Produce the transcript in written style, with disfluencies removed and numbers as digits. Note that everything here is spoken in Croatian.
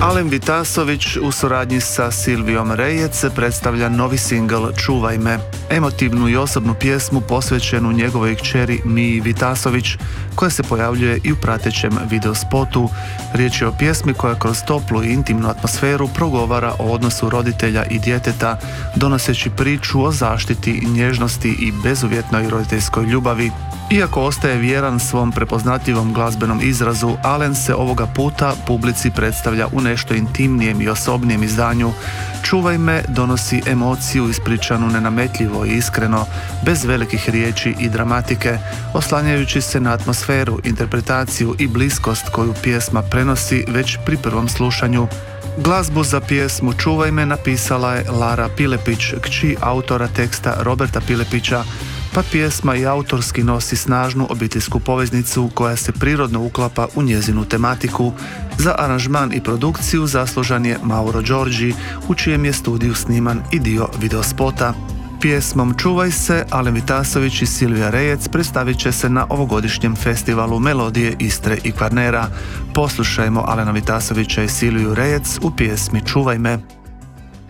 Alen Vitasović u suradnji sa Silvijom Rejec predstavlja novi singl Čuvaj me, emotivnu i osobnu pjesmu posvećenu njegovoj kćeri Miji Vitasović, koja se pojavljuje i u pratećem videospotu. Riječ je o pjesmi koja kroz toplu i intimnu atmosferu progovara o odnosu roditelja i djeteta, donoseći priču o zaštiti, nježnosti i bezuvjetnoj roditeljskoj ljubavi. Iako ostaje vjeran svom prepoznatljivom glazbenom izrazu, Alen se ovoga puta publici predstavlja u nešto intimnijem i osobnijem izdanju. Čuvaj me donosi emociju ispričanu nenametljivo i iskreno, bez velikih riječi i dramatike, oslanjajući se na atmosferu, interpretaciju i bliskost koju pjesma prenosi već pri prvom slušanju. Glazbu za pjesmu Čuvaj me napisala je Lara Pilepić, kći autora teksta Roberta Pilepića, pa pjesma i autorski nosi snažnu obiteljsku poveznicu koja se prirodno uklapa u njezinu tematiku. Za aranžman i produkciju zaslužan je Mauro Đorđi, u čijem je studiju sniman i dio videospota. Pjesmom Čuvaj se Alen Vitasović i Silvija Rejec predstavit će se na ovogodišnjem festivalu Melodije Istre i Kvarnera. Poslušajmo Alena Vitasovića i Silviju Rejec u pjesmi Čuvaj me.